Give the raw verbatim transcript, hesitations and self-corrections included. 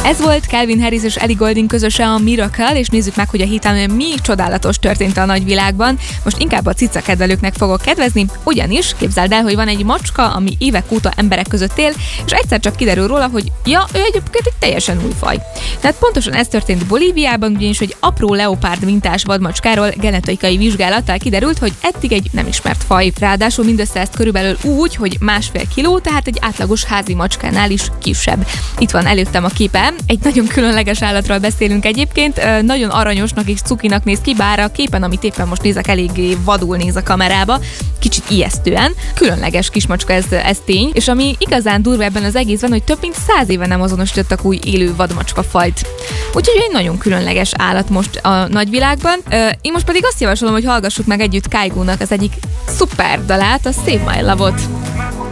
Ez volt Calvin Harris és Ellie Goulding közöse a Miracle, és nézzük meg, hogy a héten mi csodálatos történt a nagyvilágban. Most inkább a cica kedvelőknek fogok kedvezni, ugyanis képzeld el, hogy van egy macska, ami évek óta emberek között él, és egyszer csak kiderül róla, hogy ja, ő egyébként egy teljesen új faj. Tehát pontosan ez történt Bolíviában, ugyanis egy apró leopárd mintás vadmacskáról genetikai vizsgálattal kiderült, hogy eddig egy nem ismert faj. Ráadásul mindössze ezt körülbelül úgy, hogy másfél kiló, tehát egy átlagos házi macskánál is kisebb. Itt van előttem a képe, egy nagyon különleges állatról beszélünk egyébként, nagyon aranyosnak és cukinak néz ki, bár a képen, amit éppen most nézek, eléggé vadul néz a kamerába, kicsit ijesztően. Különleges kismacska, ez, ez tény, és ami igazán durva ebben az egészben, hogy több mint száz éve nem azonosítottak új élő vadmacska fajt. Úgyhogy egy nagyon különleges állat most a nagyvilágban. Én most pedig azt javasolom, hogy hallgassuk meg együtt Kygo-nak az egyik szuper dalát, a Save My Love-ot.